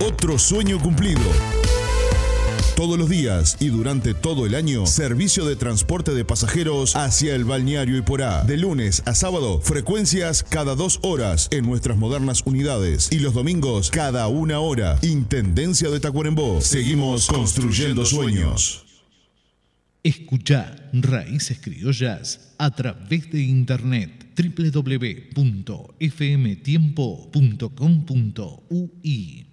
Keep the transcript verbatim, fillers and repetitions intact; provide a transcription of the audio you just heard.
Otro sueño cumplido. Todos los días y durante todo el año, servicio de transporte de pasajeros hacia el balneario Iporá. De lunes a sábado, frecuencias cada dos horas en nuestras modernas unidades. Y los domingos, cada una hora. Intendencia de Tacuarembó. Seguimos construyendo sueños. Escuchá Raíces Criollas a través de internet doble u doble u doble u punto f m tiempo punto com punto u i.